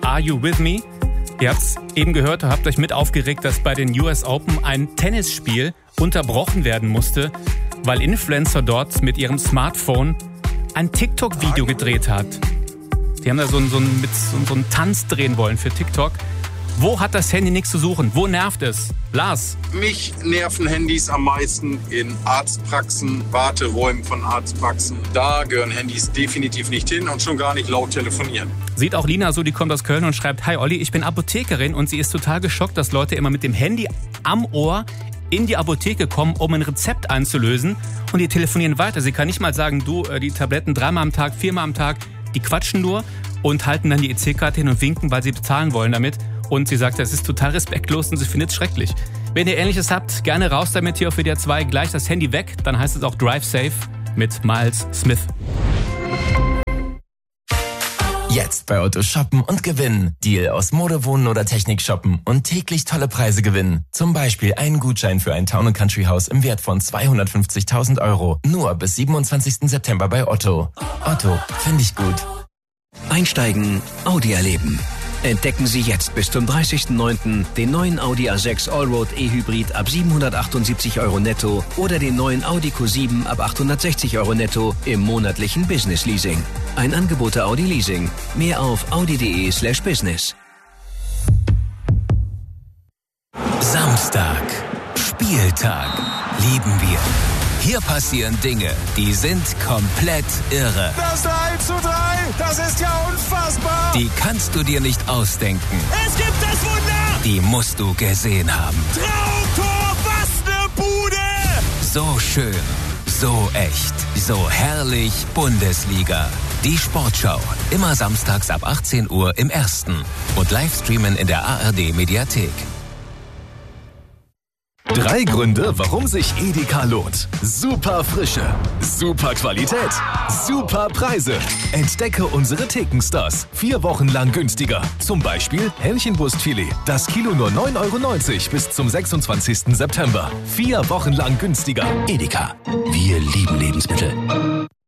Are You With Me? Ihr habt es eben gehört, habt euch mit aufgeregt, dass bei den US Open ein Tennisspiel unterbrochen werden musste, weil Influencer dort mit ihrem Smartphone ein TikTok-Video gedreht hat. Die haben da so einen Tanz drehen wollen für TikTok. Wo hat das Handy nichts zu suchen? Wo nervt es? Lars? Mich nerven Handys am meisten in Arztpraxen, Warteräumen von Arztpraxen. Da gehören Handys definitiv nicht hin und schon gar nicht laut telefonieren. Sieht auch Lina so, die kommt aus Köln und schreibt: Hi Olli, ich bin Apothekerin und sie ist total geschockt, dass Leute immer mit dem Handy am Ohr in die Apotheke kommen, um ein Rezept einzulösen und die telefonieren weiter. Sie kann nicht mal sagen, du, die Tabletten 3-mal am Tag, 4-mal am Tag, die quatschen nur und halten dann die EC-Karte hin und winken, weil sie bezahlen wollen damit. Und sie sagt, es ist total respektlos und sie findet es schrecklich. Wenn ihr Ähnliches habt, gerne raus damit hier auf WDR 2. Gleich das Handy weg, dann heißt es auch Drive Safe mit Miles Smith. Jetzt bei Otto shoppen und gewinnen. Deal aus Mode, Wohnen oder Technik shoppen und täglich tolle Preise gewinnen. Zum Beispiel einen Gutschein für ein Town & Country Haus im Wert von 250.000 Euro. Nur bis 27. September bei Otto. Otto, finde ich gut. Einsteigen, Audi erleben. Entdecken Sie jetzt bis zum 30.09. den neuen Audi A6 Allroad E-Hybrid ab 778 Euro netto oder den neuen Audi Q7 ab 860 Euro netto im monatlichen Business Leasing. Ein Angebot der Audi Leasing. Mehr auf audi.de/business. Samstag. Spieltag. Lieben wir. Hier passieren Dinge, die sind komplett irre. Das 3:3, das ist ja unfassbar. Die kannst du dir nicht ausdenken. Es gibt das Wunder. Die musst du gesehen haben. Traumtor, was ne Bude. So schön, so echt, so herrlich Bundesliga. Die Sportschau, immer samstags ab 18 Uhr im Ersten und Livestreamen in der ARD Mediathek. 3 Gründe, warum sich Edeka lohnt. Super Frische, super Qualität, super Preise. Entdecke unsere Thekenstars. 4 Wochen lang günstiger. Zum Beispiel Hähnchenbrustfilet. Das Kilo nur 9,90 € bis zum 26. September. 4 Wochen lang günstiger. Edeka. Wir lieben Lebensmittel.